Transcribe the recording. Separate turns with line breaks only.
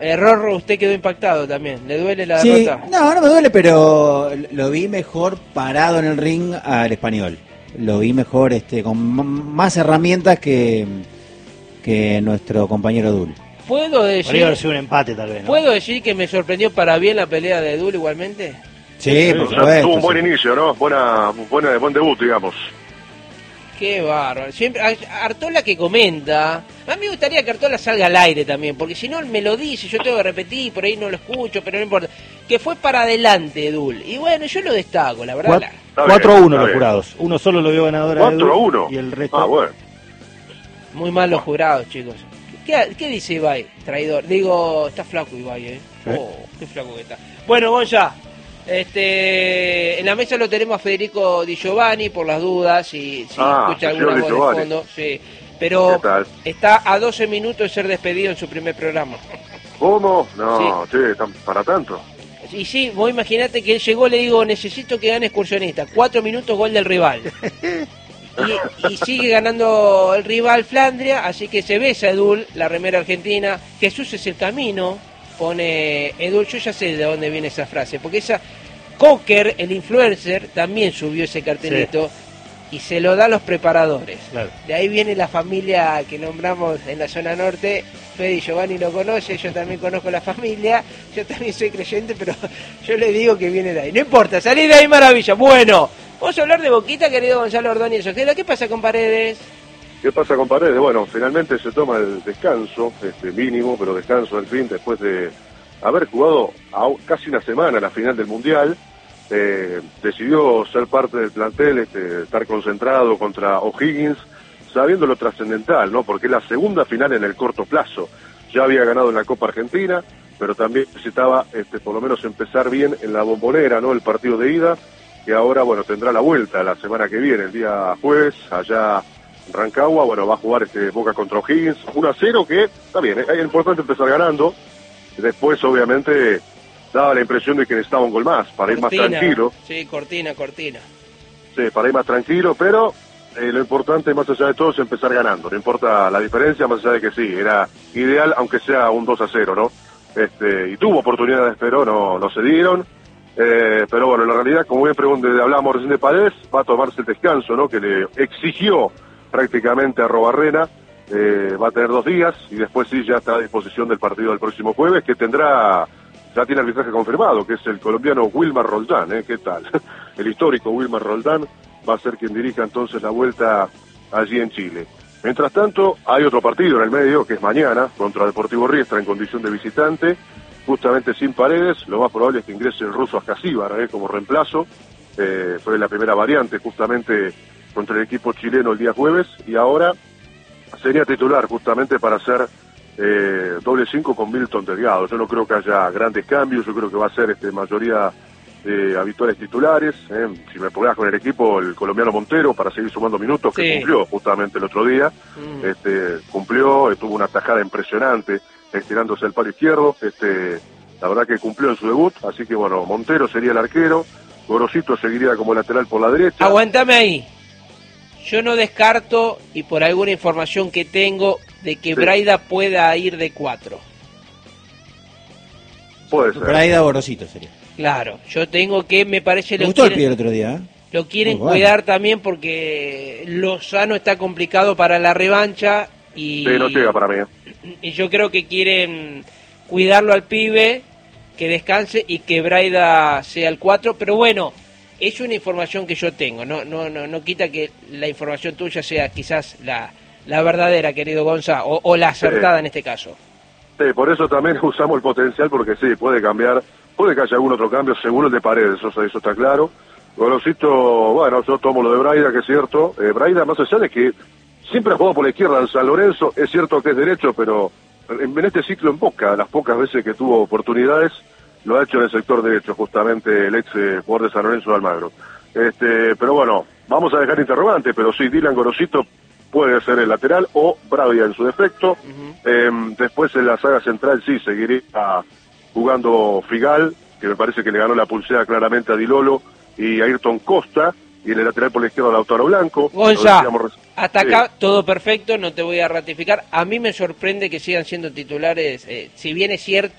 Error, usted quedó impactado también. ¿Le duele la
Sí,
derrota?
no me duele, pero lo vi mejor parado en el ring al Español. Lo vi mejor, con más herramientas que nuestro compañero Dul.
¿Puedo
Podría haber
decir,
sido un empate tal vez, ¿no?
¿puedo decir que me sorprendió para bien la pelea de Dul igualmente?
Sí, por
O sea,
supuesto.
tuvo un buen
sí.
inicio, ¿no? Buen debut, digamos.
Qué bárbaro. Siempre Artola que comenta. A mí me gustaría que Artola salga al aire también, porque si no él me lo dice, yo tengo que repetir, por ahí no lo escucho, pero no importa. Que fue para adelante Dul. Y bueno, yo lo destaco, la verdad.
Está
4-1
bien,
los
está
jurados. Uno solo lo vio ganadora de Dul
4-1.
y el resto.
Ah, bueno.
Muy mal los jurados, chicos. ¿Qué dice Ibai? Traidor. Digo, está flaco Ibai,
Sí.
Oh, qué flaco que está. Bueno, Gonza, en la mesa lo tenemos a Federico Di Giovanni por las dudas, si escucha alguna
señor Di
voz de
Giovanni.
fondo. Sí. Pero
¿Qué tal?
está a 12 minutos de ser despedido en su primer programa.
¿Cómo? No, che, para tanto.
Y sí, vos imaginate que él llegó, le digo, necesito que gane Excursionista. 4 minutos, gol del rival. Y sigue ganando el rival Flandria, así que se besa Edul, la remera argentina. Jesús es el camino, pone Edul. Yo ya sé de dónde viene esa frase, porque Cocker, el influencer, también subió ese cartelito y se lo da a los preparadores.
Claro.
De ahí viene la familia que nombramos en la zona norte. Fede y Giovanni lo conoce, yo también conozco la familia, yo también soy creyente, pero yo le digo que viene de ahí. No importa, salí de ahí, maravilla. Bueno, vamos a hablar de Boquita, querido Gonzalo Ordóñez Ojeda. ¿Qué pasa con Paredes?
¿Qué pasa con Paredes? Bueno, finalmente se toma el descanso, mínimo, pero descanso al fin, después de haber jugado casi una semana la final del Mundial. Decidió ser parte del plantel, estar concentrado contra O'Higgins, sabiendo lo trascendental, ¿no? Porque es la segunda final en el corto plazo. Ya había ganado en la Copa Argentina, pero también necesitaba, por lo menos empezar bien en la Bombonera, ¿no? El partido de ida, que ahora, bueno, tendrá la vuelta la semana que viene, el día jueves, allá en Rancagua. Bueno, va a jugar Boca contra O'Higgins, 1-0, que está bien, es importante empezar ganando. Después, obviamente, daba la impresión de que necesitaba un gol más, para ir más tranquilo.
Sí, cortina.
Sí, para ir más tranquilo, pero lo importante, más allá de todo, es empezar ganando. No importa la diferencia, más allá de que sí, era ideal, aunque sea un 2-0, ¿no? Y tuvo oportunidades, pero no se dieron. Pero bueno, en la realidad, como bien hablábamos recién de Paredes, va a tomarse el descanso, ¿no? Que le exigió prácticamente a Robarrena. Va a tener 2 días y después sí ya está a disposición del partido del próximo jueves, que ya tiene arbitraje confirmado, que es el colombiano Wilmar Roldán. ¿Qué tal? El histórico Wilmar Roldán va a ser quien dirija entonces la vuelta allí en Chile. Mientras tanto, hay otro partido en el medio, que es mañana, contra Deportivo Riestra en condición de visitante, justamente sin Paredes. Lo más probable es que ingrese el ruso Ascasíbar como reemplazo. Fue la primera variante justamente contra el equipo chileno el día jueves, y ahora sería titular justamente para hacer doble 5 con Milton Delgado. Yo no creo que haya grandes cambios, yo creo que va a ser mayoría de habituales titulares. Si me pongas con el equipo, el colombiano Montero, para seguir sumando minutos, que cumplió justamente el otro día. Cumplió, tuvo una tajada impresionante, estirándose el palo izquierdo. La verdad que cumplió en su debut, así que bueno, Montero sería el arquero, Gorosito seguiría como lateral por la derecha.
Aguantame ahí. Yo no descarto, y por alguna información que tengo, de que Braida pueda ir de 4.
Puede ser.
Braida Gorosito sería.
Claro, yo tengo que, me parece...
Me gustó el pie el otro día, ¿eh?
Lo quieren
Muy bueno.
cuidar también porque Lozano está complicado para la revancha y...
Sí, no llega para mí.
Y yo creo que quieren cuidarlo al pibe, que descanse y que Braida sea el 4, pero bueno, es una información que yo tengo, no quita que la información tuya sea quizás la verdadera, querido Gonza, o la acertada en este caso.
Sí, por eso también usamos el potencial, porque sí, puede cambiar, puede que haya algún otro cambio, según el de Paredes, eso está claro. Gorosito, bueno, yo tomo lo de Braida, que es cierto. Braida, más allá de que siempre ha jugado por la izquierda en San Lorenzo, es cierto que es derecho, pero en este ciclo en Boca, las pocas veces que tuvo oportunidades, lo ha hecho en el sector derecho, justamente el ex jugador de San Lorenzo de Almagro. Pero bueno, vamos a dejar interrogante, pero sí, Dylan Gorosito puede ser el lateral, o Braida en su defecto. Después en la saga central sí seguiría jugando Figal, que me parece que le ganó la pulsera claramente a Di Lolo y a Ayrton Costa, y en el lateral por la izquierda Lautaro Blanco.
Gonza, hasta acá todo perfecto, no te voy a ratificar. A mí me sorprende que sigan siendo titulares, si bien es cierto